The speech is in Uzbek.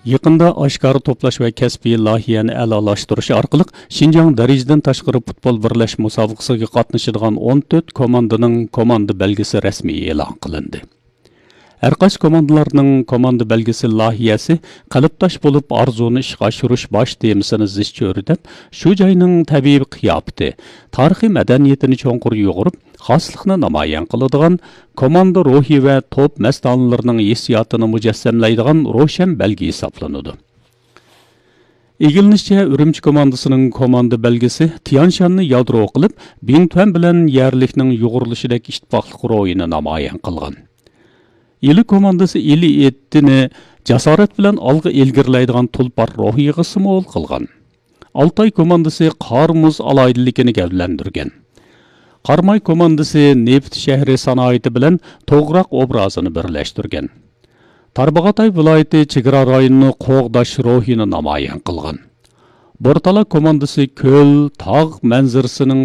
Yaqında oshkora to'plash va kasbiy loyihani a'lolashtirish orqali Xinjiang darajadan tashqari futbol birlash musobaqasiga qatnashadigan 14 komandaning komanda belgisi rasmiy e'lon qilindi. Her qaysi komandalarning komanda belgisi loyihasi qalbdosh bo'lib arzuni ishga oshirish bosh temasini zish cho'ridab, shu joyning tabiiy qiyofati, tarixiy madaniyatini cho'nqur yo'g'irib, xoslikni namoyon qiladigan komanda ruhi va top mastonlarining hissiyotini mujassamlaydigan ro'shan belgi hisoblanadi. Egilinishçe Ürümçi komandasının komanda belgesi Tianshanni yadro qilib, Bingtuan bilan yerlikning yo'g'rilishidagi ittifoqlik ro'yini namoyon qilgan. Ili komandası ili etdini jasorat bilan olg'a ilgirlaydigan tulpar ruhiga simol qilgan. Altay komandası Qarmuz alaydiligini gavlandirgan. Qarmay komandası Neft shahri sanoati bilan to'g'roq obrazini birlashtirgan. Tarbag'atay viloyati chegara rayonini qo'g'dash ruhini namoyon qilgan. Bortala komandası ko'l, tog' manzarasining